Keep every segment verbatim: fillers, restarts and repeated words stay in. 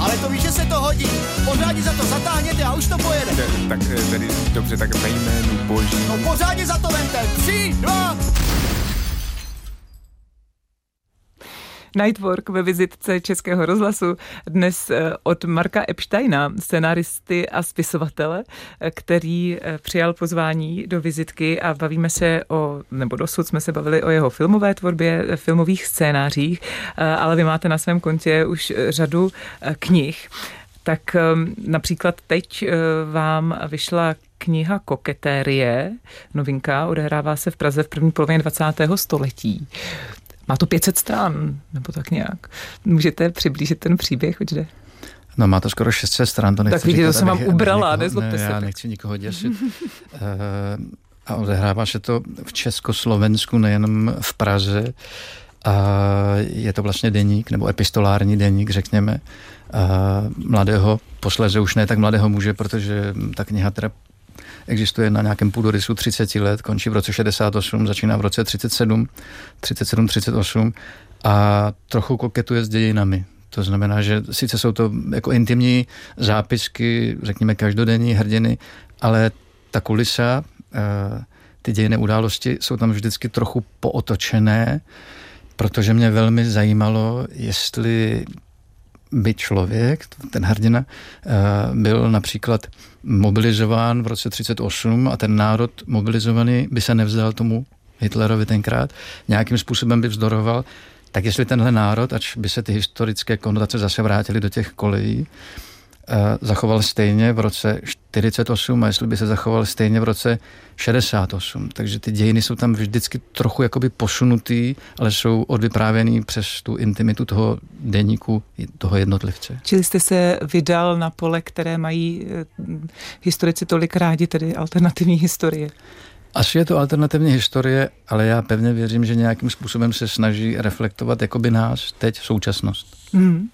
Ale to víš, že se to hodí. Pořádně za to zatáhněte a už to pojede. Tak tedy dobře, tak ve jménu Boží. No pořádně za to vemte. Tři, dva... Nightwork ve vizitce Českého rozhlasu dnes od Marka Epsteina, scenáristy a spisovatele, který přijal pozvání do vizitky a bavíme se o, nebo dosud jsme se bavili o jeho filmové tvorbě, filmových scénářích, ale vy máte na svém kontě už řadu knih. Tak například teď vám vyšla kniha Koketérie, novinka, odehrává se v Praze v první polovině dvacátého století. Má to pět set stran, nebo tak nějak. Můžete přiblížit ten příběh, oč jde? No má to skoro šest set stran, to nechci tak vidíte, říkat. To jsem vám ubrala, nezlobte ne, se. Já nechci nikoho děsit. A odehrává se to v Československu, nejenom v Praze. A je to vlastně deník, nebo epistolární deník, řekněme, mladého, posléze už ne tak mladého muže, protože ta kniha teda existuje na nějakém půdorysu třicet let, končí v roce šedesát osm, začíná v roce třicet sedm, třicet sedm, třicet osm a trochu koketuje s dějinami. To znamená, že sice jsou to jako intimní zápisky, řekněme každodenní hrdiny, ale ta kulisa, ty dějinné události jsou tam vždycky trochu pootočené, protože mě velmi zajímalo, jestli by člověk, ten hrdina, byl například mobilizován v roce třicet osm a ten národ mobilizovaný by se nevzdal tomu Hitlerovi tenkrát, nějakým způsobem by vzdoroval, tak jestli tenhle národ, ač by se ty historické konotace zase vrátily do těch kolejí, zachoval stejně v roce čtyřicet osm a jestli by se zachoval stejně v roce šedesát osm. Takže ty dějiny jsou tam vždycky trochu jakoby posunutý, ale jsou odvyprávěný přes tu intimitu toho deníku, toho jednotlivce. Čili jste se vydal na pole, které mají historici tolik rádi, tedy alternativní historie? Asi je to alternativní historie, ale já pevně věřím, že nějakým způsobem se snaží reflektovat jakoby nás teď současnost. Hmm.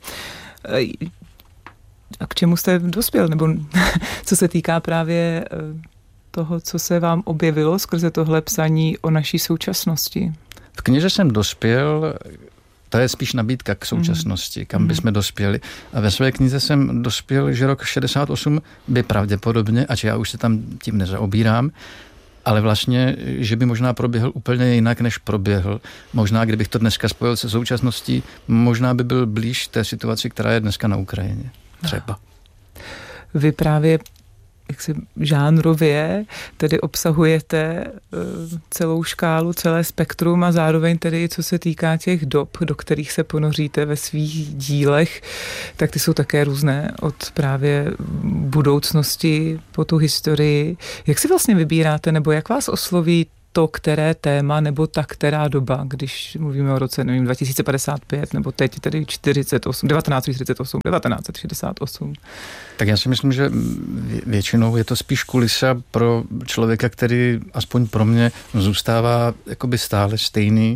A k čemu jste dospěl? Nebo co se týká právě toho, co se vám objevilo skrze tohle psaní o naší současnosti? V knize jsem dospěl, to je spíš nabídka k současnosti, kam bychom dospěli. A ve své knize jsem dospěl, že rok šedesát osm by pravděpodobně, ač já už se tam tím nezaobírám, ale vlastně, že by možná proběhl úplně jinak, než proběhl. Možná, kdybych to dneska spojil se současností, možná by byl blíž té situaci, která je dneska na Ukrajině. Třeba. Vy právě jaksi žánrově tedy obsahujete celou škálu, celé spektrum a zároveň tedy, co se týká těch dob, do kterých se ponoříte ve svých dílech, tak ty jsou také různé od právě budoucnosti po tu historii. Jak si vlastně vybíráte, nebo jak vás osloví to, které téma, nebo ta která doba, když mluvíme o roce, nevím, dva tisíce padesát pět, nebo teď tedy čtyřicet osm, devatenáct set čtyřicet osm, devatenáct set šedesát osm. Tak já si myslím, že většinou je to spíš kulisa pro člověka, který aspoň pro mě zůstává jakoby stále stejný,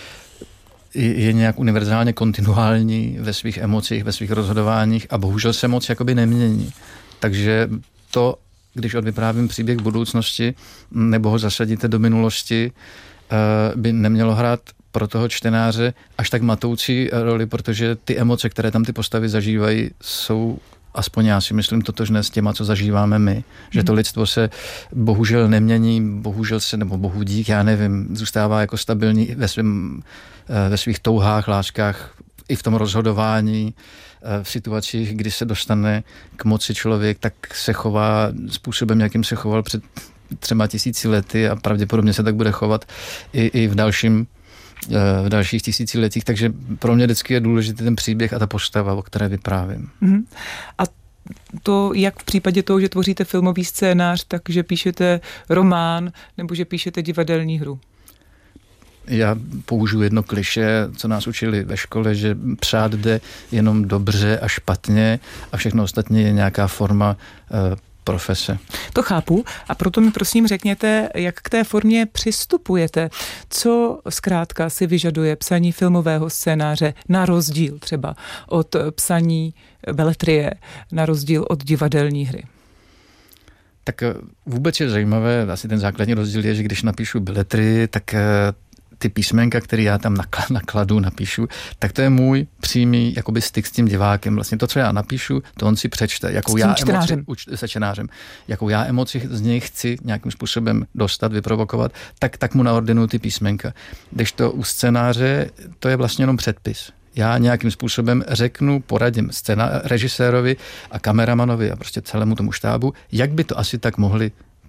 je nějak univerzálně kontinuální ve svých emocích, ve svých rozhodováních a bohužel se moc jakoby nemění. Takže to, když odvyprávím příběh budoucnosti nebo ho zasadíte do minulosti, by nemělo hrát pro toho čtenáře až tak matoucí roli, protože ty emoce, které tam ty postavy zažívají, jsou, aspoň já si myslím, totožné s těma, co zažíváme my. Že to lidstvo se bohužel nemění, bohužel se, nebo bohu dík, já nevím, zůstává jako stabilní ve, svým, ve svých touhách, láskách, i v tom rozhodování, v situacích, kdy se dostane k moci člověk, tak se chová způsobem, jakým se choval před třema tisíci lety a pravděpodobně se tak bude chovat i, i v dalším v dalších tisíciletích, takže pro mě vždycky je důležitý ten příběh a ta postava, o které vyprávím. Mm-hmm. A to jak v případě toho, že tvoříte filmový scénář, takže píšete román nebo že píšete divadelní hru? Já použiju jedno klišé, co nás učili ve škole, že psát jde jenom dobře a špatně a všechno ostatní je nějaká forma uh, profese. To chápu a proto mi prosím řekněte, jak k té formě přistupujete. Co zkrátka si vyžaduje psaní filmového scénáře na rozdíl třeba od psaní beletrie, na rozdíl od divadelní hry? Tak vůbec je zajímavé, asi ten základní rozdíl je, že když napíšu beletrii, tak ty písmenka, který já tam nakladu, napíšu, tak to je můj přímý jakoby styk s tím divákem. Vlastně to, co já napíšu, to on si přečte. Jakou já emoci, uč, se čtenářem. Jakou já emoci z něj chci nějakým způsobem dostat, vyprovokovat, tak, tak mu naordinuju ty písmenka. Když to u scénáře, to je vlastně jenom předpis. Já nějakým způsobem řeknu, poradím scéna, režisérovi a kameramanovi a prostě celému tomu štábu, jak by to asi tak mohli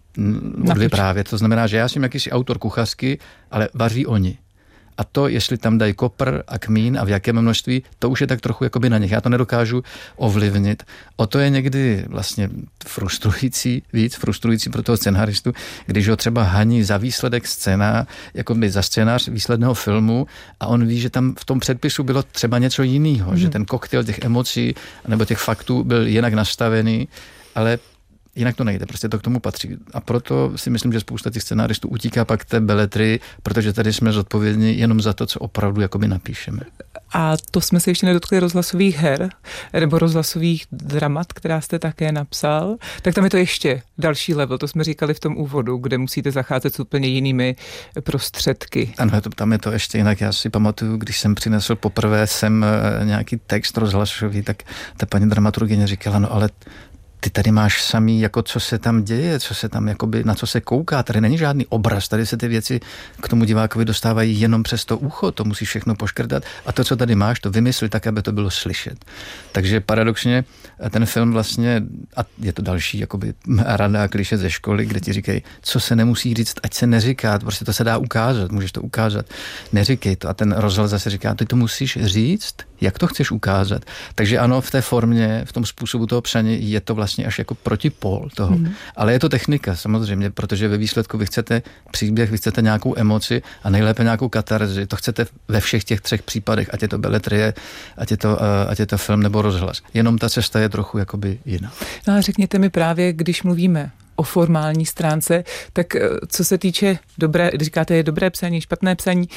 odvyprávět. To znamená, že já jsem jakýsi autor kuchařky, ale vaří oni. A to, jestli tam dají kopr a kmín a v jakém množství, to už je tak trochu jakoby na nich. Já to nedokážu ovlivnit. O to je někdy vlastně frustrující, víc frustrující pro toho scenaristu, když ho třeba haní za výsledek scéna, jakoby za scénář výsledného filmu a on ví, že tam v tom předpisu bylo třeba něco jiného, hmm. že ten koktejl těch emocí nebo těch faktů byl jinak nastavený, ale jinak to nejde, prostě to k tomu patří. A proto si myslím, že spousta těch scenáristů utíká pak té beletry, protože tady jsme zodpovědní jenom za to, co opravdu jakoby napíšeme. A to jsme se ještě nedotkli rozhlasových her, nebo rozhlasových dramat, která jste také napsal. Tak tam je to ještě další level, to jsme říkali v tom úvodu, kde musíte zacházet s úplně jinými prostředky. Ano, to, tam je to ještě jinak. Já si pamatuju, když jsem přinesl poprvé sem nějaký text rozhlasový, tak ta paní dramaturgyně říkala, no ale ty tady máš samý, jako co se tam děje, co se tam, jakoby, na co se kouká. Tady není žádný obraz, tady se ty věci k tomu divákovi dostávají jenom přes to ucho, to musíš všechno poškrtat a to, co tady máš, to vymysli tak, aby to bylo slyšet. Takže paradoxně ten film vlastně, a je to další jakoby rada a kliše ze školy, kde ti říkají, co se nemusí říct, ať se neříká, prostě to se dá ukázat, můžeš to ukázat, neříkej to. A ten rozhlas zase říká, ty to musíš říct, jak to chceš ukázat. Takže ano, v té formě, v tom způsobu toho psaní je to vlastně až jako protipól toho. Mm. Ale je to technika samozřejmě, protože ve výsledku vy chcete příběh, vy chcete nějakou emoci a nejlépe nějakou katarzi. To chcete ve všech těch třech případech, ať je to beletrie, ať je to, ať je to film nebo rozhlas. Jenom ta cesta je trochu jakoby jiná. No a řekněte mi právě, když mluvíme o formální stránce, tak co se týče dobré, když říkáte je dobré psaní, špatné psaní,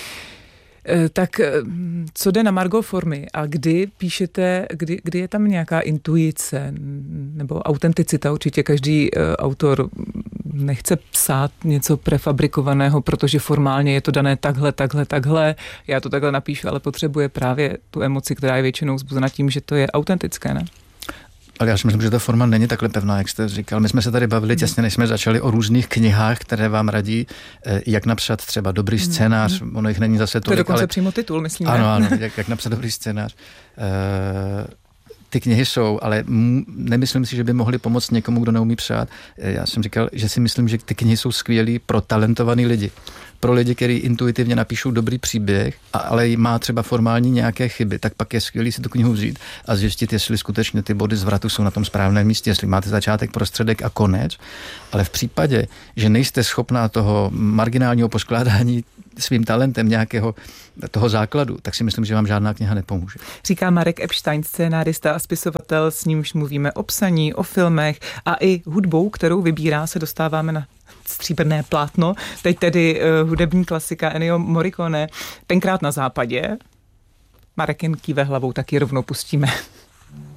tak co jde na margo formy a kdy píšete, kdy, kdy je tam nějaká intuice nebo autenticita? Určitě každý autor nechce psát něco prefabrikovaného, protože formálně je to dané takhle, takhle, takhle. Já to takhle napíšu, ale potřebuje právě tu emoci, která je většinou vzbuzena tím, že to je autentické, ne? Ale já si myslím, že ta forma není takhle pevná, jak jste říkal. My jsme se tady bavili těsně, než jsme začali, o různých knihách, které vám radí, jak napsat třeba dobrý scénář. Mm. Ono jich není zase tolik. To je dokonce ale... přímo titul, myslím. Ano, ano, jak, jak napsat dobrý scénář. Uh... Ty knihy jsou, ale nemyslím si, že by mohly pomoct někomu, kdo neumí psát. Já jsem říkal, že si myslím, že ty knihy jsou skvělý pro talentovaný lidi. Pro lidi, kteří intuitivně napíšou dobrý příběh, ale má třeba formální nějaké chyby, tak pak je skvělý si tu knihu vzít a zjistit, jestli skutečně ty body zvratu jsou na tom správném místě, jestli máte začátek, prostředek a konec. Ale v případě, že nejste schopná toho marginálního poskládání svým talentem nějakého toho základu, tak si myslím, že vám žádná kniha nepomůže. Říká Marek Epstein, scénárista a spisovatel, s nímž mluvíme o psaní, o filmech a i hudbou, kterou vybírá, se dostáváme na stříbrné plátno. Teď tedy uh, hudební klasika Ennio Morricone, Tenkrát na západě. Marek jen kýve hlavou, tak ji rovnou pustíme.